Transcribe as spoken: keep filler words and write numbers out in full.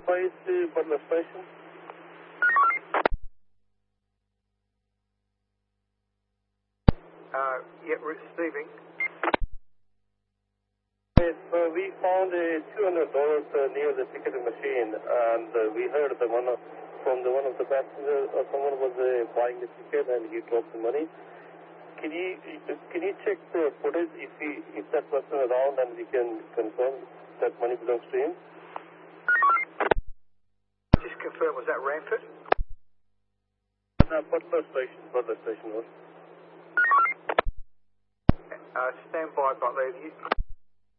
advise to Butler Station? Uh, yeah, receiving. Yes, uh, we found a two hundred dollars uh, near the ticketing machine, and uh, we heard the one of, from the one of the passengers, uh, someone was uh, buying the ticket and he dropped the money. Can you can you check the footage if he if that person is around and we can confirm that money belongs to him? Just confirm, was that Ranford? No, Butler Station, Butler Station was. Uh, stand by, Butler. You